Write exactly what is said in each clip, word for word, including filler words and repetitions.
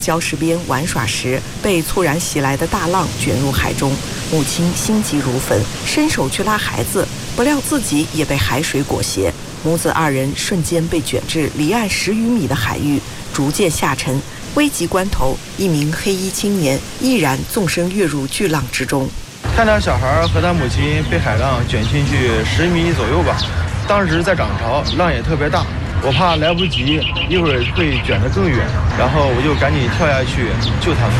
礁石边玩耍时，被突然袭来的大浪卷入海中，母亲心急如焚，伸手去拉孩子，不料自己也被海水裹挟，母子二人瞬间被卷至离岸十余米的海域，逐渐下沉。危急关头，一名黑衣青年毅然纵身跃入巨浪之中。 看到小孩和他母亲被海浪卷进去十米左右吧，当时在涨潮，浪也特别大，我怕来不及，一会儿会卷得更远，然后我就赶紧跳下去救他们。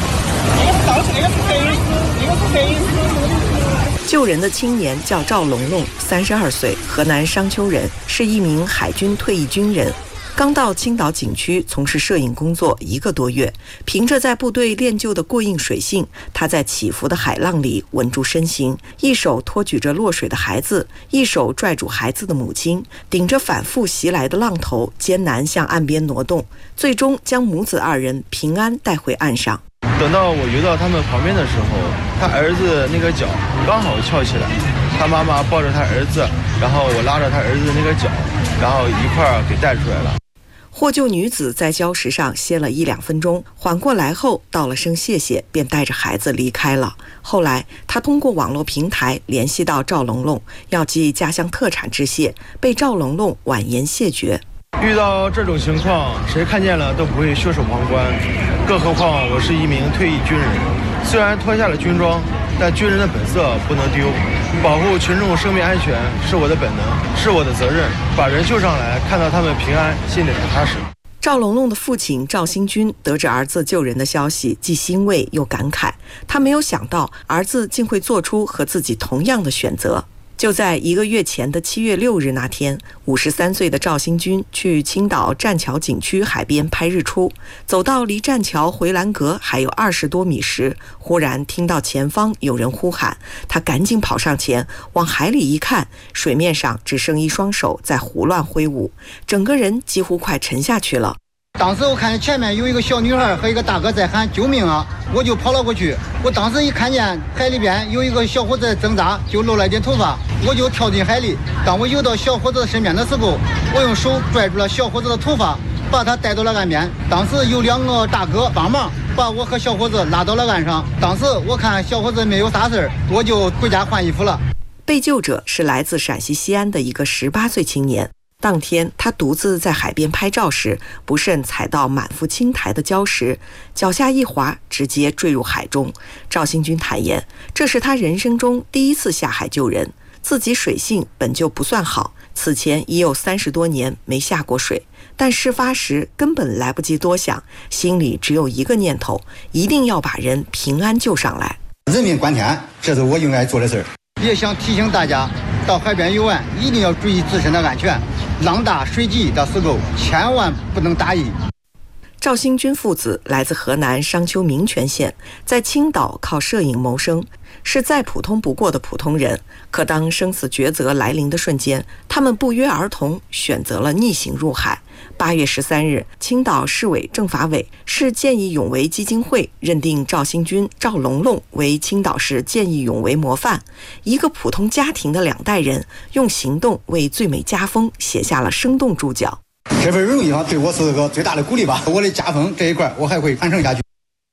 救人的青年叫赵龙龙，三十二岁，河南商丘人，是一名海军退役军人。刚到青岛景区从事摄影工作一个多月，凭着在部队练就的过硬水性，他在起伏的海浪里稳住身形，一手托举着落水的孩子，一手拽住孩子的母亲，顶着反复袭来的浪头，艰难向岸边挪动，最终将母子二人平安带回岸上。 等到我游到他们旁边的时候，他儿子那个脚刚好翘起来，他妈妈抱着他儿子，然后我拉着他儿子那个脚，然后一块儿给带出来了。 获救女子在礁石上歇了一两分钟，缓过来后道了声谢谢，便带着孩子离开了。后来她通过网络平台联系到赵龙龙，要寄家乡特产致谢，被赵龙龙婉言谢绝。 遇到这种情况，谁看见了都不会袖手旁观，更何况我是一名退役军人，虽然脱下了军装，但军人的本色不能丢，保护群众生命安全是我的本能，是我的责任。把人救上来，看到他们平安，心里很踏实。 赵龙龙的父亲赵新军得知儿子救人的消息，既欣慰又感慨，他没有想到儿子竟会做出和自己同样的选择。就在一个月前的七月六日那天，五十三岁的赵新军去青岛栈桥景区海边拍日出，走到离栈桥回栏阁还有二十多米时，忽然听到前方有人呼喊，他赶紧跑上前，往海里一看，水面上只剩一双手在胡乱挥舞，整个人几乎快沉下去了。 当时我看见前面有一个小女孩和一个大哥在喊救命啊，我就跑了过去。我当时一看见海里边有一个小伙子在挣扎，就露了一点头发，我就跳进海里。当我游到小伙子身边的时候，我用手拽住了小伙子的头发，把他带到了岸边。当时有两个大哥帮忙把我和小伙子拉到了岸上。当时我看小伙子没有啥事，我就回家换衣服了。 被救者是来自陕西西安的一个十八岁青年。当天他独自在海边拍照时，不慎踩到满腹青苔的礁石，脚下一滑，直接坠入海中。赵新军坦言，这是他人生中第一次下海救人，自己水性本就不算好，此前已有三十多年没下过水，但事发时根本来不及多想，心里只有一个念头，一定要把人平安救上来。 人命关天，这是我应该做的事儿。也想提醒大家，到海边游玩一定要注意自身的安全，浪大水急的时候千万不能大意。 赵新军父子来自河南商丘民权县，在青岛靠摄影谋生，是再普通不过的普通人。可当生死抉择来临的瞬间，他们不约而同选择了逆行入海。八月十三日，青岛市委政法委、市见义勇为基金会认定赵新军、赵龙龙为青岛市见义勇为模范。一个普通家庭的两代人，用行动为最美家风写下了生动注脚。 这份荣誉啊，对我是个最大的鼓励吧。我的家风这一块，我还会传承下去。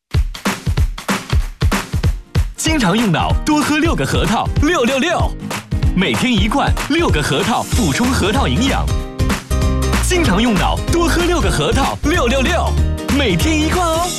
经常用脑，多喝六个核桃，六六六，每天一罐，六个核桃，补充核桃营养。经常用脑，多喝六个核桃，六六六，每天一罐哦。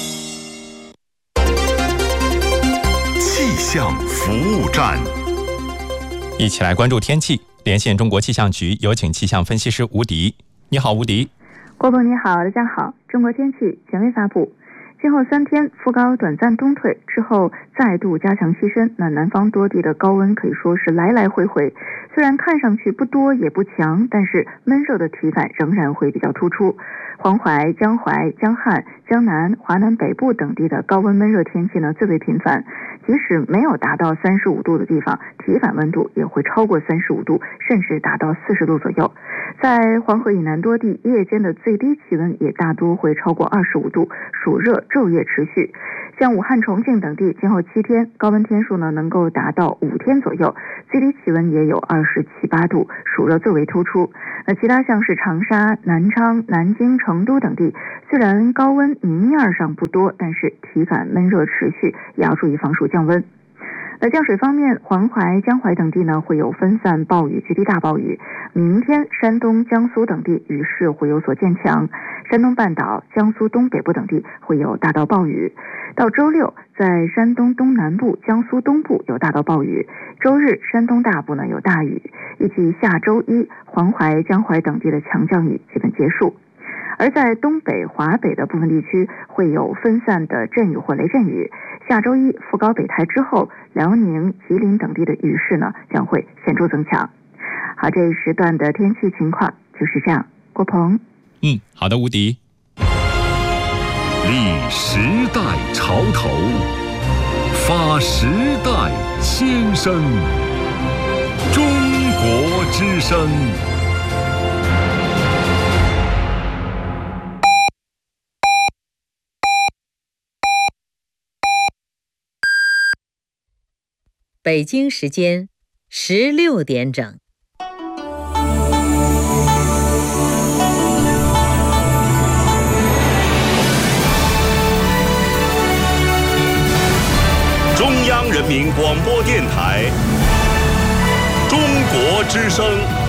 气象服务站， 一起来关注天气。连线中国气象局，有请气象分析师吴迪。你好，吴迪。 郭总你好，大家好。中国天气权威发布，今后三天副高短暂东退之后再度加强西伸，那南方多地的高温可以说是来来回回，虽然看上去不多也不强，但是闷热的体感仍然会比较突出。黄淮、江淮、江汉、江南、华南北部等地的高温闷热天气呢最为频繁，即使没有达到三十五度的地方，体感温度也会超过三十五度，甚至达到四十度左右。在黄河以南多地，夜间的最低气温也大多会超过二十五度，暑热昼夜持续。像武汉、重庆等地，今后七天高温天数呢能够达到五天左右，最低气温也有二十七八度，暑热最为突出。那其他像是长沙、南昌、南京、成都等地，虽然高温明面上不多，但是体感闷热持续，也要注意防暑降温。那降水方面，黄淮、江淮等地呢会有分散暴雨、局地大暴雨。明天山东、江苏等地雨势会有所渐强，山东半岛、江苏东北部等地会有大到暴雨。到周六，在山东东南部、江苏东部有大到暴雨。周日，山东大部呢有大雨。预计下周一，黄淮、江淮等地的强降雨基本结束。而在东北、华北的部分地区会有分散的阵雨或雷阵雨。下周一副高北台之后，辽宁、吉林等地的雨势呢将会显著增强。好，这一时段的天气情况就是这样。郭鹏， 嗯，好的，吴迪。 立时代潮头，发时代先声，中国之声。 北京时间十六点整。 中央人民广播电台，中国之声。